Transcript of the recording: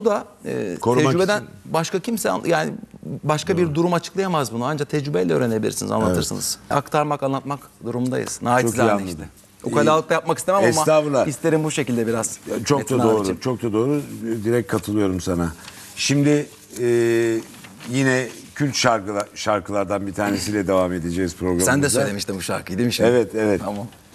da Korumak tecrübeden için. başka kimse yani başka bir durum açıklayamaz bunu. Ancak tecrübeyle öğrenebilirsiniz, anlatırsınız. Aktarmak, anlatmak durumundayız. Naçizane anladım. işte. Ukalalıkla yapmak istemem ama hislerim bu şekilde biraz. Çok Metin da doğru, abicim. çok da doğru. Direkt katılıyorum sana. Şimdi yine kült şarkılardan bir tanesiyle devam edeceğiz programımıza. Sen de söylemiştin bu şarkıyı değil mi şimdi? Evet, evet. Tamam.